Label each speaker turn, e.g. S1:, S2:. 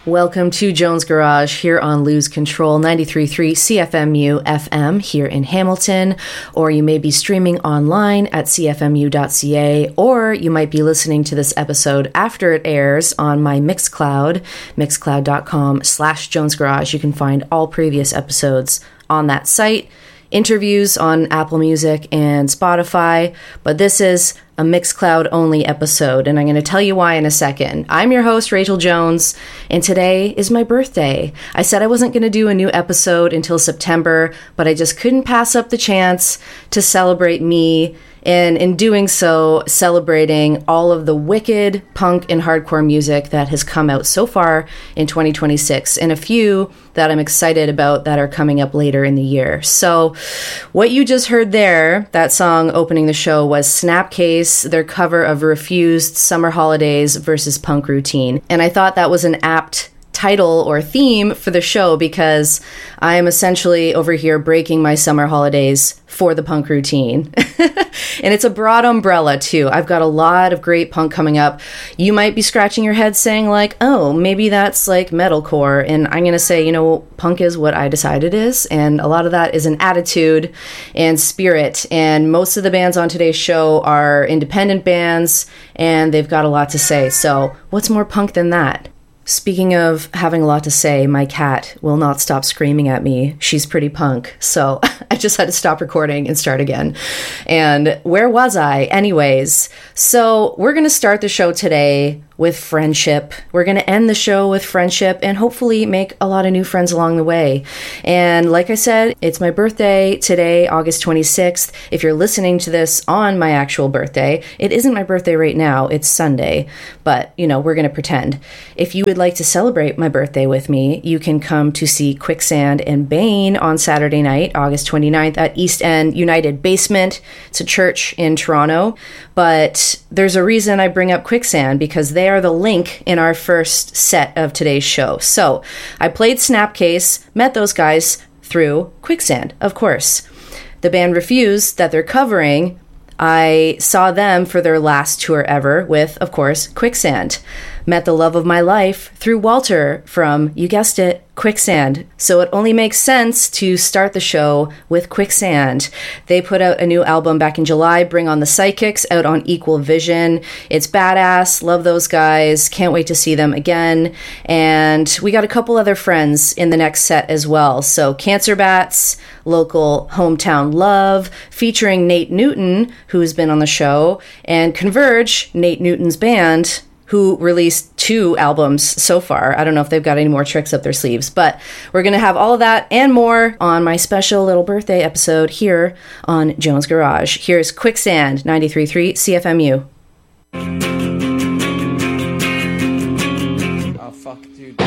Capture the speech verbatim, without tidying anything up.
S1: Welcome to Jones Garage here on Lose Control ninety-three point three C F M U F M here in Hamilton, or you may be streaming online at c f m u dot c a, or you might be listening to this episode after it airs on my Mixcloud, mixcloud.com slash Jones Garage. You can find all previous episodes on that site, interviews on Apple Music and Spotify, but this is a Mixcloud only episode, and I'm going to tell you why in a second. I'm your host, Rachel Jones, and today is my birthday. I said I wasn't going to do a new episode until September, but I just couldn't pass up the chance to celebrate me, and in doing so, celebrating all of the wicked punk and hardcore music that has come out so far in twenty twenty-six, and a few that I'm excited about that are coming up later in the year. So what you just heard there, that song opening the show, was Snapcase, their cover of Refused Summer Holidays versus Punk Routine. And I thought that was an apt title or theme for the show because I am essentially over here breaking my summer holidays for the punk routine. And it's a broad umbrella too. I've got a lot of great punk coming up. You might be scratching your head saying like, oh, maybe that's like metalcore. And I'm going to say, you know, punk is what I decide it is. And a lot of that is an attitude and spirit. And most of the bands on today's show are independent bands and they've got a lot to say. So what's more punk than that? Speaking of having a lot to say, my cat will not stop screaming at me. She's pretty punk. So I just had to stop recording and start again. And where was I? Anyways, so we're going to start the show today with friendship. We're going to end the show with friendship and hopefully make a lot of new friends along the way. And like I said, it's my birthday today, August twenty-sixth. If you're listening to this on my actual birthday, it isn't my birthday right now. It's Sunday, but you know, we're going to pretend. If you would like to celebrate my birthday with me, you can come to see Quicksand and Bane on Saturday night, August twenty-ninth at East End United Basement. It's a church in Toronto, but there's a reason I bring up Quicksand because they are the link in our first set of today's show. So I played Snapcase, met those guys through Quicksand, of course. The band Refused that they're covering, I saw them for their last tour ever with, of course, Quicksand. Met the love of my life through Walter from, you guessed it, Quicksand. So it only makes sense to start the show with Quicksand. They put out a new album back in July, Bring on the Psychics, out on Equal Vision. It's badass. Love those guys. Can't wait to see them again. And we got a couple other friends in the next set as well. So Cancer Bats, local Hometown Love, featuring Nate Newton, who's been on the show, and Converge, Nate Newton's band, who released two albums so far. I don't know if they've got any more tricks up their sleeves, but we're going to have all of that and more on my special little birthday episode here on Jones Garage. Here's Quicksand, ninety-three point three C F M U.
S2: Oh, fuck, dude.